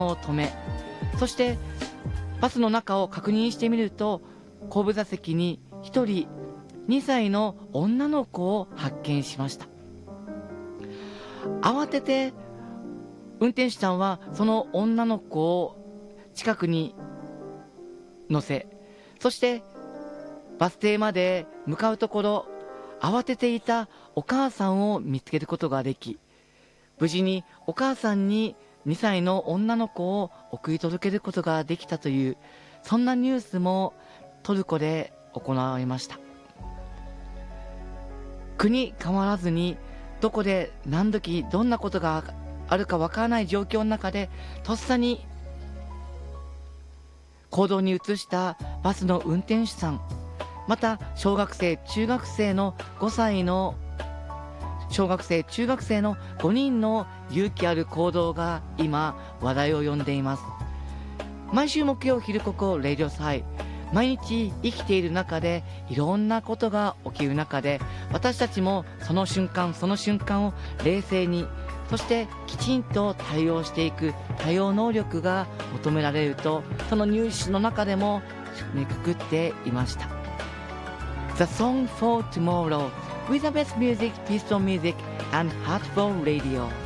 を止め、そしてバスの中を確認してみると、後部座席に1人2歳の女の子を発見しました。慌てて運転手さんはその女の子を近くに乗せ、そしてバス停まで向かうところ、慌てていたお母さんを見つけることができ、無事にお母さんに2歳の女の子を送り届けることができたという、そんなニュースもトルコで行われました。国変わらずに、どこで何時どんなことがあるかわからない状況の中で、とっさに行動に移したバスの運転手さん、また小学生中学生の5歳の小学生中学生の5人の勇気ある行動が今話題を呼んでいます。毎週木曜昼ここレイディオサイ、毎日生きている中でいろんなことが起きる中で、私たちもその瞬間その瞬間を冷静に、そしてきちんと対応していく対応能力が求められると、そのニュースの中でもめくくっていました。 The Song for Tomorrow with the best music, peaceful music and heartful radio.